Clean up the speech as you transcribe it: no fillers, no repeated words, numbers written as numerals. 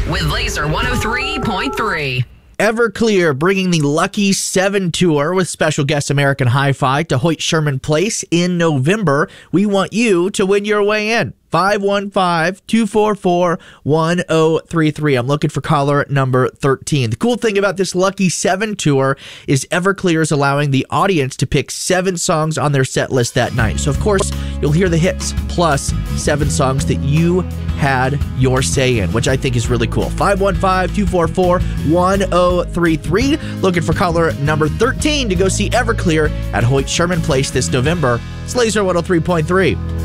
with Laser 103.3. Everclear bringing the Lucky 7 tour with special guest American Hi-Fi to Hoyt Sherman Place in November. We want you to win your way in. 515-244-1033. I'm looking for caller number 13. The cool thing about this Lucky 7 tour is Everclear is allowing the audience to pick 7 songs on their set list that night. So, of course, you'll hear the hits plus 7 songs that you had your say in, which I think is really cool. 515-244-1033. Looking for caller number 13 to go see Everclear at Hoyt Sherman Place this November. It's Laser 103.3.